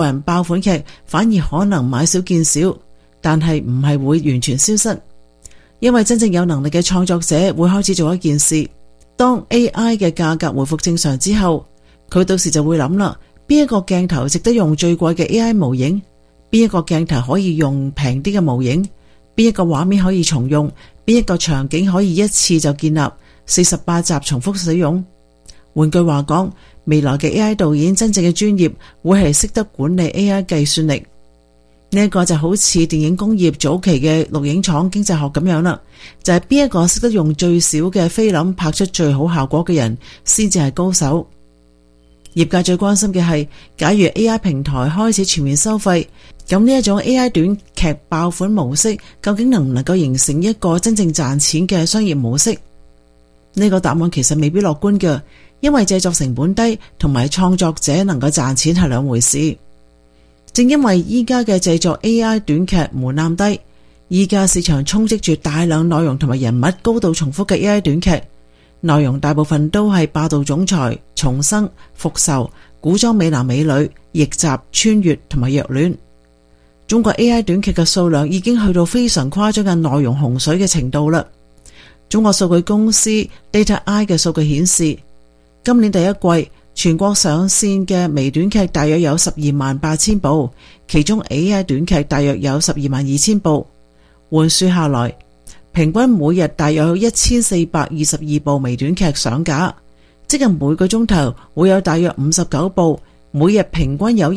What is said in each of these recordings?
人爆款劇反而可能買少見少，但係唔係會完全消失，因為真正有能力嘅創作者會開始做一件事。當 AI 嘅價格回復正常之後，佢到時就會諗啦，邊一個鏡頭值得用最貴嘅 AI 模型，邊一個鏡頭可以用平啲嘅模型，邊一個畫面可以重用，邊一個場景可以一次就建立48集重複使用。換句話講，未來嘅 AI 導演真正嘅專業會係識得管理 AI 計算力。呢一個就好似電影工業早期嘅錄影廠經濟學咁樣啦，就係邊一個識得用最少嘅菲林拍出最好效果嘅人先至係高手。業界最關心嘅係，假如 AI 平台開始全面收費，咁呢一種 AI 短劇爆款模式究竟能唔能夠形成一個真正賺錢嘅商業模式？呢個答案其實未必樂觀嘅，因為製作成本低同埋創作者能夠賺錢係兩回事。正因為依家嘅製作 AI 短劇門檻低，依家市場充斥住大量內容同埋人物高度重複嘅 AI 短劇，內容大部分都係霸道總裁、重生、復仇、古裝美男美女、逆襲、穿越同埋虐戀。中國 AI 短劇嘅數量已經去到非常誇張嘅內容洪水嘅程度啦。中國數據公司 Data-I 嘅數據顯示，今年第一季全國上線嘅微短劇大約有128000部，其中 AI 短劇大約有122,000部。換算下來，平均每日大約有1422部微短劇上架，即係每個鐘頭會有大約59部，每日平均有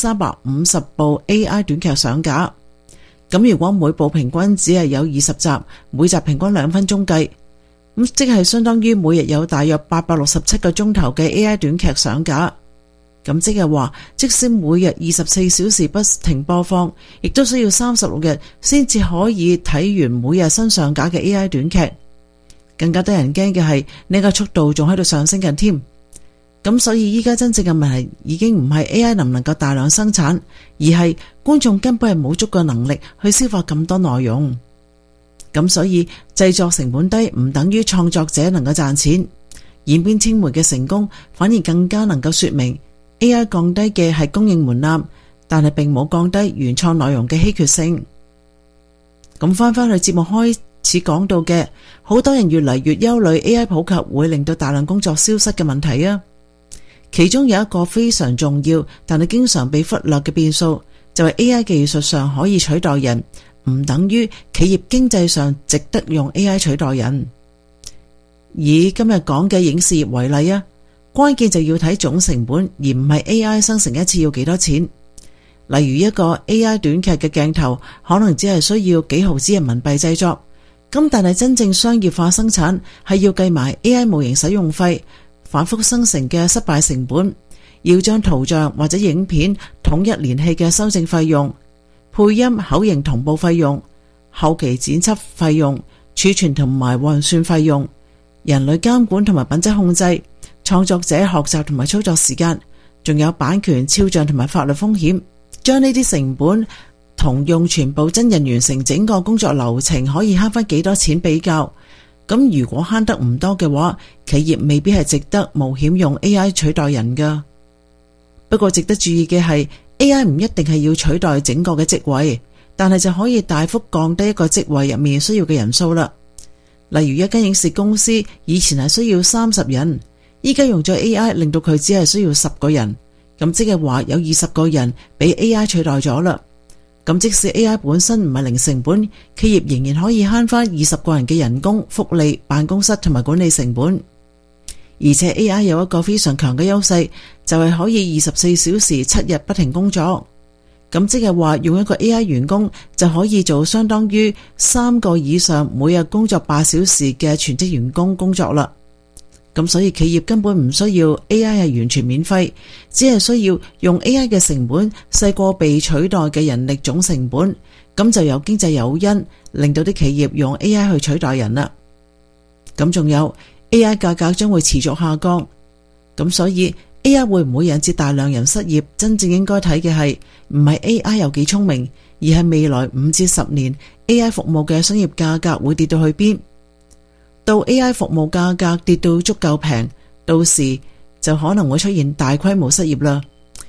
1350部 AI 短劇上架。咁如果每部平均只係有20集，每集平均2分鐘計，咁即係相當於每日有大約867個鐘頭嘅 AI 短劇上架。咁即係話，即使每日24小時不停播放，亦都需要36日先至可以睇完每日新上架嘅 AI 短劇。更加得人驚嘅係，呢個速度仲喺度上升緊添。咁所以依家真正嘅問題已經唔係 AI 能唔能夠大量生產，而係觀眾根本係冇足夠能力去消化咁多內容。咁所以製作成本低唔等於創作者能夠賺錢。演變青梅嘅成功反而更加能夠說明 AI 降低嘅係供應門檻，但係並冇降低原創內容嘅稀缺性。咁翻返去節目開始講到嘅，好多人越嚟越憂慮 AI 普及會令到大量工作消失嘅問題啊。其中有一個非常重要但係經常被忽略嘅變數，就係 AI 技術上可以取代人，唔等於企業經濟上值得用 AI 取代人。以今日講嘅影視業為例啊，關鍵就要睇總成本，而唔係 AI 生成一次要幾多錢。例如一個 AI 短劇嘅鏡頭可能只係需要幾毫子人民幣製作，咁但係真正商業化生產係要計埋 AI 模型使用費、反覆生成嘅失敗成本，要將圖像或者影片統一連戲嘅修正費用、配音口型同步費用、後期剪輯費用、儲存同埋運算費用、人類監管同埋品質控制、創作者學習同埋操作時間，仲有版權肖像同埋法律風險。將呢啲成本同用全部真人完成整個工作流程可以慳翻幾多錢比較，咁如果慳得唔多嘅話，企業未必係值得冒險用 AI 取代人噶。不過值得注意嘅係， AI 唔一定係要取代整個嘅職位，但係就可以大幅降低一個職位入面需要嘅人數啦。例如一間影視公司以前係需要30人，依家用咗 AI 令到佢只係需要10個人，咁即係話有20個人俾 AI 取代咗啦。咁即使 AI 本身唔係零成本，企業仍然可以慳翻20個人嘅人工、福利、辦公室同埋管理成本。而且 AI 有一個非常強嘅優勢，就係可以24小時7日不停工作。咁即係話用一個 AI 員工就可以做相當於3個以上每日工作8小時嘅全職員工工作啦。咁所以企業根本唔需要 AI 係完全免費，只係需要用 AI 嘅成本細過被取代嘅人力總成本，咁就有經濟誘因令到啲企業用 AI 去取代人啦。咁仲有 AI 價格將會持續下降，咁所以 AI 會唔會引致大量人失業？真正應該睇嘅係唔係 AI 有幾聰明，而係未來5至10年 AI 服務嘅商業價格會跌到去邊。到 AI 服務價格跌到足夠平，到時就可能會出現大規模失業啦。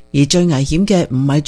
而最危險嘅唔係